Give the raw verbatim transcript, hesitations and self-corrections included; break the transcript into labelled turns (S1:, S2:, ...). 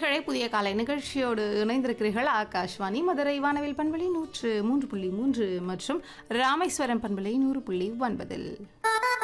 S1: நேயர்களே, புதிய காலை நிகழ்ச்சியோடு இணைந்திருக்கிறீர்கள். ஆகாஷ்வாணி மதுரை வானவில் பண்பலை நூற்று மூன்று புள்ளி மூன்று மற்றும் ராமேஸ்வரம் பண்பலை நூறு புள்ளி ஒன்பதில்